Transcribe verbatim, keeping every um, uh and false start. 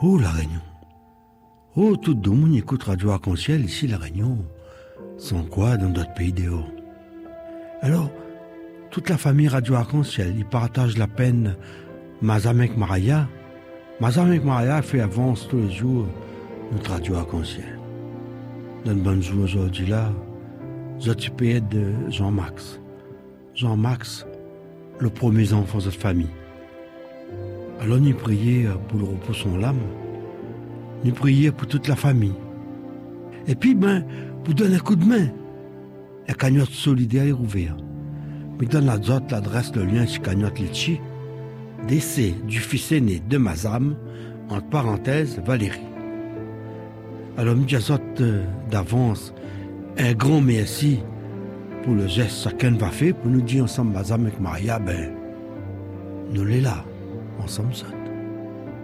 Oh, La Réunion. Oh, tout le monde écoute Radio Arc-en-Ciel, ici, La Réunion. Sans quoi, dans d'autres pays dehors. Alors, toute la famille Radio Arc-en-Ciel, ils partagent la peine Mazam avec Maraya. Mazam avec Maraya fait avance tous les jours notre Radio Arc-en-Ciel. Dans le bon jour aujourd'hui là, je suis payé de Jean-Max. Jean-Max, le premier enfant de cette famille. Alors, nous prions pour le repos de son âme. Nous prions pour toute la famille. Et puis, ben, pour donner un coup de main, la cagnotte solidaire est ouverte. Mais dans la zone, l'adresse, le lien sur cagnotte Litchi, décès du fils aîné de Mazam, entre parenthèses, Valérie. Alors, nous disons d'avance un grand merci pour le geste que chacun va faire pour nous dire ensemble, Mazam avec Maria, ben, nous l'est là, ensemble ça.